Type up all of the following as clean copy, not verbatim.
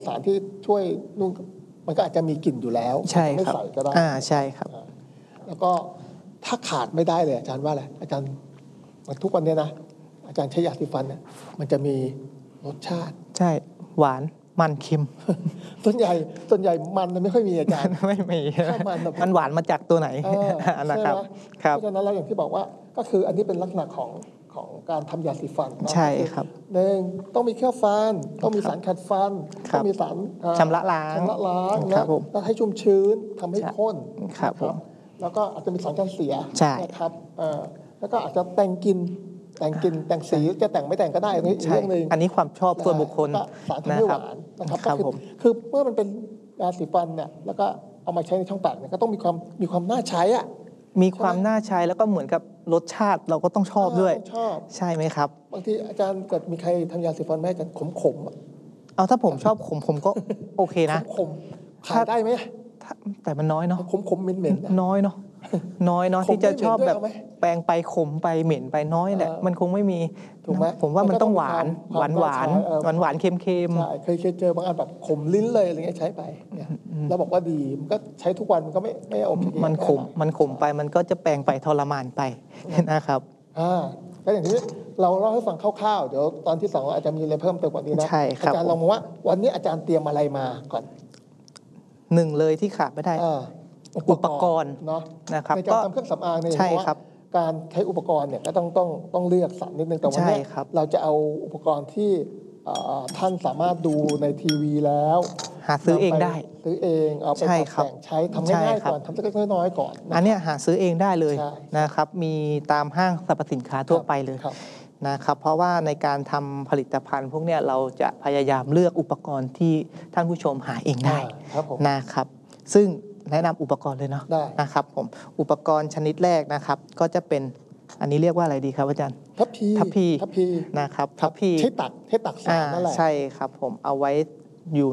สารที่ช่วยนู่นมันก็อาจจะมีกลิ่นอยู่แล้วใช่ไม่ครับใส่ก็ได้ใช่ครับแล้วก็ถ้าขาดไม่ได้เลยอาจารย์ว่าอะไรอาจารย์ทุกวันนี้นะอาจารย์ใช้ยาสีฟันเนี่ยมันจะมีรสชาติใช่หวานมันเค็มส่วนใหญ่มันไม่ค่อยมีอาจารย์ไม่มีถ้ามันหวานมาจากตัวไหนนะครับเพราะฉะนั้นเราอย่างที่บอกว่าก็คืออันนี้เป็นลักษณะของการทำยาสีฟันใช่ครับหนึ่งต้องมีเคลือบฟันต้องมีสารขัดฟันต้องมีสารชำระล้างแล้วให้ชุ่มชื้นทำให้ข้นครับผมแล้วก็อาจจะมีสารกันเสียนะครับแล้วก็อาจจะแต่งสีจะแต่งไม่แต่งก็ได้อีกเรื่องนึงอันนี้ความชอบส่วนบุคคลสารทำให้หวานนะครับก็คือเมื่อมันเป็นยาสีฟันเนี่ยแล้วก็เอามาใช้ในช่องปากเนี่ยก็ต้องมีความน่าใช้อ่ะมีความน่าใช้แล้วก็เหมือนกับรสชาติเราก็ต้องชอบด้วยใช่ไหมครับบางทีอาจารย์เกิดมีใครทำยาสีฟันแม่อาจารย์ขมเอาถ้าผมชอบผมก็โอเคนะขายได้ไหมแต่มันน้อยเนาะขมเหม็นน้อยเนาะที่จะชอบแบบแปลงไปขมไปเหม็นไปน้อยแหละมันคงไม่มีถูกไหมผมว่ามันต้องหวานเค็มใช่เคยเจอบางอันแบบขมลิ้นเลยอะไรเงี้ยใช้ไปแล้วบอกว่าดีมันก็ใช้ทุกวันมันก็ไม่โอเคมันขมไปมันก็จะแปลงไปทรมานไปนะครับก็อย่างที่เราเล่าให้ฟังคร่าวๆเดี๋ยวตอนที่2อาจจะมีอะไรเพิ่มเติมกว่านี้นะอาจารย์ลองมองว่าวันนี้อาจารย์เตรียมอะไรมาก่อนหนึ่งเลยที่ขาดไม่ได้อุปกรณ์นะครับในการทำเครื่องสำอางเนี่ยเพราะว่าการใช้อุปกรณ์เนี่ยก็ต้องเลือกสรรนิดนึงแต่วันนี้เราจะเอาอุปกรณ์ที่ท่านสามารถดูในทีวีแล้วหาซื้อเองได้ซื้อเองเอาไปแต่งใช้ทำง่ายๆก่อนทำเล็กๆน้อยๆก่อนอันนี้หาซื้อเองได้เลยนะครับมีตามห้างสรรพสินค้าทั่วไปเลยนะครับเพราะว่าในการทำผลิตภัณฑ์พวกนี้เราจะพยายามเลือกอุปกรณ์ที่ท่านผู้ชมหาเองได้นะครับซึ่งแนะนำอุปกรณ์เลยเนาะนะครับผมอุปกรณ์ชนิดแรกนะครับก็จะเป็นอันนี้เรียกว่าอะไรดีครับอาจารย์ทัพพีนะครับทัพพีให้ตักสารนั่นแหละใช่ครับผมเอาไว้อยู่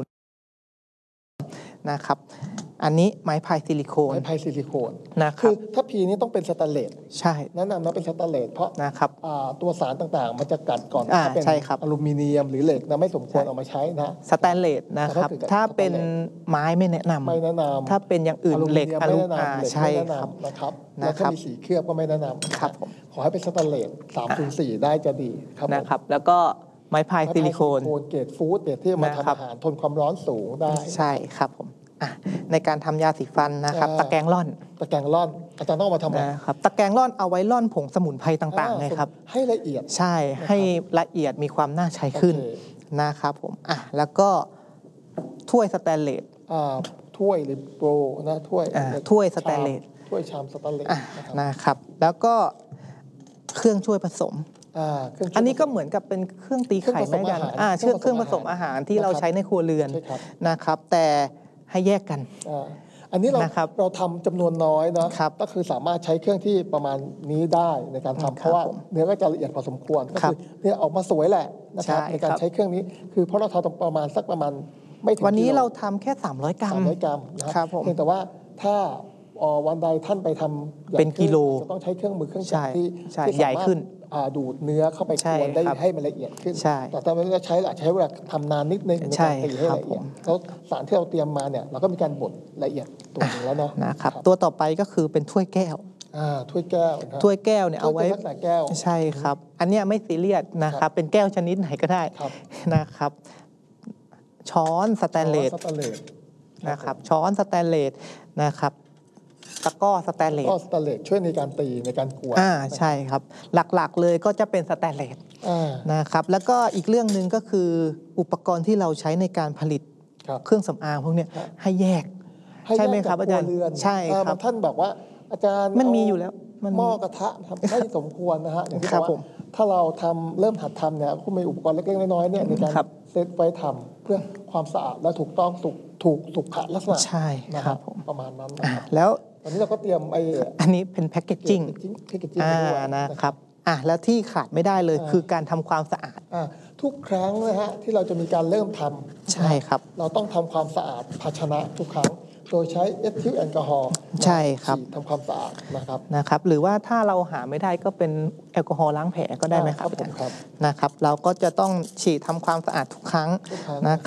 นะครับอันนี้ไม้พายซิลิโคนนะครับคือทัพพีนี้ต้องเป็นสแตนเลสใช่แนะนำนะเป็นสแตนเลสเพราะนะครับตัวสารต่างๆมันจะกัดก่อนถ้าเป็นอลูมิเนียมหรือเหล็กนะไม่สมควรเอามาใช้นะสแตนเลสนะครับถ้าเป็นไม้ไม่แนะนำถ้าเป็นอย่างอื่นเหล็กอลูมิเนียมใช่ครับนะครับแล้วถ้ามีสีเคลือบก็ไม่แนะนำครับขอให้เป็นสแตนเลส304ได้จะดีครับนะครับแล้วก็ไม้พายซิลิโคนเกรดฟู้ดที่มาทำอาหารทนความร้อนสูงได้ใช่ครับผมในการทำยาสีฟันนะครับตะแกรงร่อนอาจารย์ต้องมาทำอะไรครับตะแกรงร่อนเอาไว้ร่อนผงสมุนไพรต่างๆเลยครับให้ละเอียดใช่ให้ละเอียดมีความน่าใช้ขึ้นนะครับผมแล้วก็ถ้วยสแตนเลสถ้วยหรือโปรนะถ้วยสแตนเลสถ้วยชามสแตนเลสนะครับแล้วก็เครื่องช่วยผสมอันนี้ก็เหมือนกับเป็นเครื่องตีไข่เหมือนกันเครื่องผสมอาหารที่เราใช้ในครัวเรือนนะครับแต่ให้แยกกันอันนี้เราทำจำนวนน้อยเนาะก็คือสามารถใช้เครื่องที่ประมาณนี้ได้ในการทำเพราะว่าเนื้อก็จะละเอียดพอสมควรก็คือเนื้อออกมาสวยแหละนะครับในการใช้เครื่องนี้คือเพราะเราทำประมาณไม่ถึงวันนี้เราทำแค่300 กรัมนะครับเพียงแต่ว่าถ้าวันใดท่านไปทำเป็นกิโลจะต้องใช้เครื่องมือเครื่องจักรที่ใหญ่ขึ้นดูดเนื้อเข้าไปกวนได้ให้มันละเอียดขึ้นแต่ตอนนี้เราใช้เวลาทำนานนิดนึงในการตีให้ละเอียดแล้วสารที่เราเตรียมมาเนี่ยเราก็มีการบดละเอียดตัวนึงแล้วเนาะนะครับตัวต่อไปก็คือเป็นถ้วยแก้วถ้วยแก้วเนี่ยเอาไว้ใช่ครับอันนี้ไม่ซีเรียสนะครับเป็นแก้วชนิดไหนก็ได้นะครับช้อนสแตนเลสนะครับช้อนสแตนเลสนะครับตะก้อสแตนเลสช่วยในการตีในการกวนใช่ครับหลักๆเลยก็จะเป็นสแตนเลสนะครับแล้วก็อีกเรื่องหนึ่งก็คืออุปกรณ์ที่เราใช้ในการผลิตเครื่องสำอางพวกนี้ให้แยกใช่ไหมครับอาจารย์ใช่ครับท่านบอกว่าอาจารย์มันมีอยู่แล้วหม้อกระทะไม่สมควรนะฮะอย่างที่บอกว่าถ้าเราเริ่มหัดทำเนี่ยคุณมีอุปกรณ์เล็กๆน้อยๆเนี่ยในการเซตไว้ทำเพื่อความสะอาดและถูกต้องถูกสุขลักษณะใช่ครับประมาณนั้นแล้วตอนนี้เราก็เตรียมอันนี้เป็นแพ็กเกจจิ้งนะครับแล้วที่ขาดไม่ได้เลยคือการทำความสะอาดทุกครั้งนะฮะที่เราจะมีการเริ่มทำใช่ครับเราต้องทำความสะอาดภาชนะทุกครั้งโดยใช้เอทิลแอลกอฮอล์ใช่ครับทำความสะอาดนะครับหรือว่าถ้าเราหาไม่ได้ก็เป็นแอลกอฮอล์ล้างแผลก็ได้ไหมครับนะครับเราก็จะต้องฉีดทำความสะอาดทุกครั้งนะครับ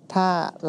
ถ้า